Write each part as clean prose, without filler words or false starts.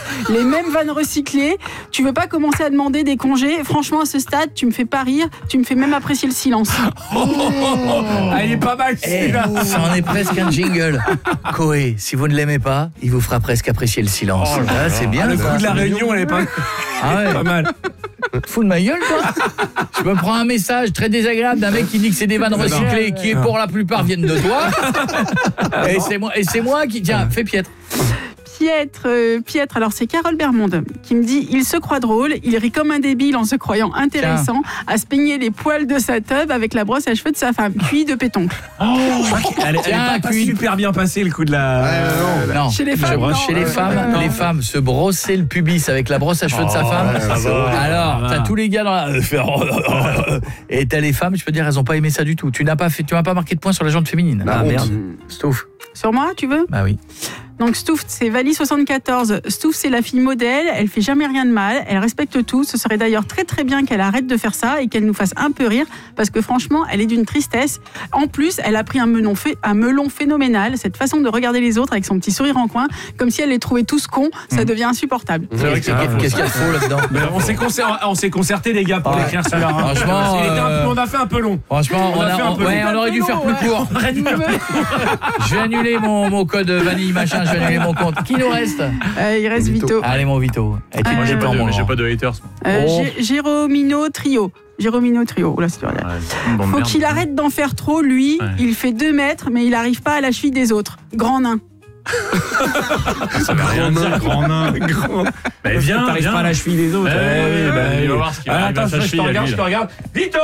les mêmes vannes recyclées. Tu veux pas commencer à demander des congés? Franchement, à ce stade, tu me fais pas rire, tu me fais même apprécier le silence. Elle est pas mal, celui-là. Ça en est presque un jingle. Coé, si vous ne l'aimez pas, il vous fera presque apprécier le silence. C'est bien. Le coup de la réunion, elle est pas... pas mal. Fous de ma gueule, toi. Je me prends un message très désagréable d'un mec qui dit que c'est des vannes recyclées qui, pour la plupart, viennent de toi. Et c'est moi qui... Tiens, fais piètre. Piètre, alors c'est Carole Bermonde qui me dit: il se croit drôle, il rit comme un débile en se croyant intéressant à se peigner les poils de sa teub avec la brosse à cheveux de sa femme, cuit de pétoncle. Elle est pas super bien passée, le coup de la... Non. Chez les femmes, les femmes se brosser le pubis avec la brosse à cheveux de sa femme. Alors, t'as tous les gars dans la... Et t'as les femmes, je peux dire, elles ont pas aimé ça du tout. Tu m'as pas marqué de points sur la jante féminine. Ah merde. Stouff. Sur moi, tu veux? Bah oui. Donc Stouff, c'est Vali74. Stouff, c'est la fille modèle, elle fait jamais rien de mal, elle respecte tout. Ce serait d'ailleurs très très bien qu'elle arrête de faire ça et qu'elle nous fasse un peu rire, parce que franchement, elle est d'une tristesse. En plus, elle a pris un melon phénoménal, cette façon de regarder les autres avec son petit sourire en coin, comme si elle les trouvait tous cons, ça devient insupportable. C'est vrai qu'est-ce qu'il y a de faux là-dedans? On s'est concerté, les gars, pour l'écrire celui-là. Franchement, on a fait un peu long. Franchement, on aurait dû faire plus court. Je vais annuler mon code vanille machin, je vais annuler mon compte. Qui nous reste? Il reste Vito. Allez, mon Vito. Moi, j'ai pas de haters. Jérômino Trio. Oula, c'est rien. Faut qu'il arrête d'en faire trop, lui. Ouais. Il fait 2 mètres, mais il n'arrive pas à la cheville des autres. Grand nain. Ça veut rien dire, grand nain. Viens, t'arrives pas à la cheville des autres. Il va voir ce qu'il va arriver à sa cheville. Je te regarde. Vito.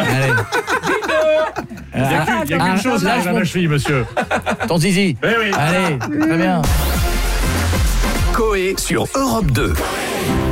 Il n'y a qu'une chose qui arrive à ma cheville, monsieur. Ton zizi. Oui. Allez, très bien. Coé sur Europe 2.